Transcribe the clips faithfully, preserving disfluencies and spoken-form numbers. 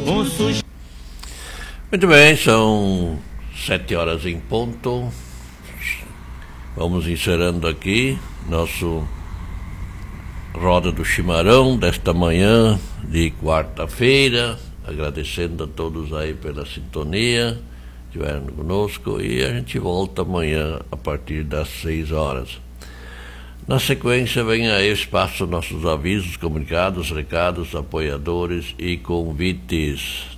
Um sushi. Muito bem, são sete horas em ponto. Vamos encerrando aqui nosso Roda do Chimarrão desta manhã de quarta-feira, agradecendo a todos aí pela sintonia que estiveram conosco, e a gente volta amanhã a partir das seis horas. Na sequência vem aí o espaço, nossos avisos, comunicados, recados, apoiadores e convites.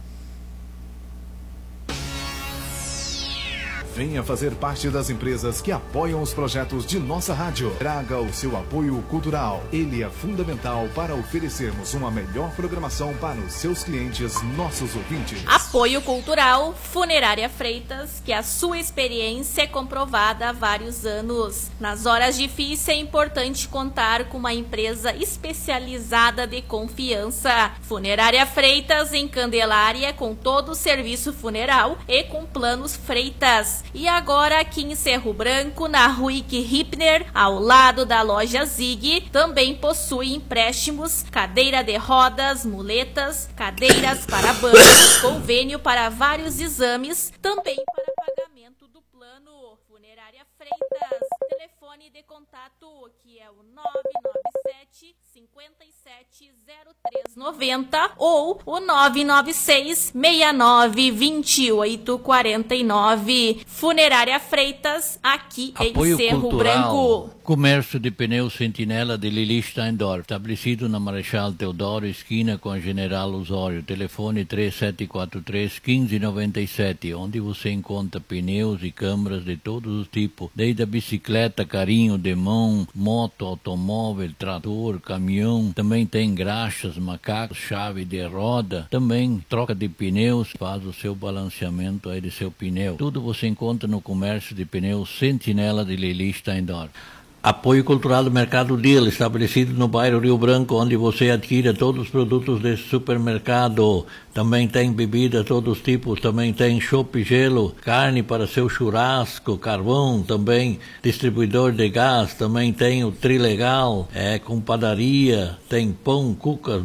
Venha fazer parte das empresas que apoiam os projetos de nossa rádio. Traga o seu apoio cultural. Ele é fundamental para oferecermos uma melhor programação para os seus clientes, nossos ouvintes. Apoio cultural Funerária Freitas, que a sua experiência é comprovada há vários anos. Nas horas difíceis é importante contar com uma empresa especializada de confiança. Funerária Freitas em Candelária, com todo o serviço funeral e com planos Freitas. E agora aqui em Cerro Branco, na Ruick Hipner, ao lado da loja Zig, também possui empréstimos, cadeira de rodas, muletas, cadeiras para bancos, convênio para vários exames, também para pagamento do plano. Funerária Freitas, telefone de contato que é o nove nove sete, cinco sete, zero três nove zero ou o nove nove seis, seis nove, dois oito quatro nove. Funerária Freitas, aqui Apoio em Cerro cultural. Branco. Comércio de pneus Sentinela de Lili Steindorf, estabelecido na Marechal Teodoro, esquina com a General Osório. Telefone três sete quatro três, um cinco nove sete, onde você encontra pneus e câmaras de todos os tipos, desde a bicicleta, carrinho de mão, moto, automóvel, trator, caminhão. Também tem graxas, macacos, chave de roda. Também troca de pneus, faz o seu balanceamento aí de seu pneu. Tudo você encontra no comércio de pneus Sentinela de Lili Steindorf. Apoio cultural do Mercado Deal, estabelecido no bairro Rio Branco, onde você adquire todos os produtos desse supermercado. Também tem bebida, todos os tipos, também tem chopp e gelo, carne para seu churrasco, carvão, também distribuidor de gás, também tem o Trilegal, é, com padaria, tem pão, cucas,